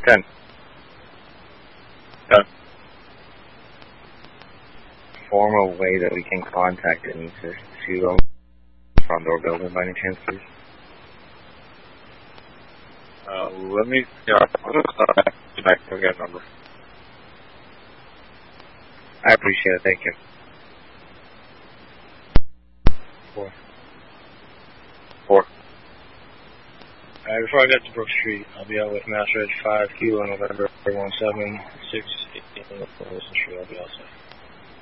10. 10. Formal way that we can contact Anissa to front door building by any chance, please? Let me see. I'll get a number. I appreciate it. Thank you. 4. 4. Before I get to Brook Street, I'll be out with Mass Ridge 5 Kilo November 176. I'll be outside.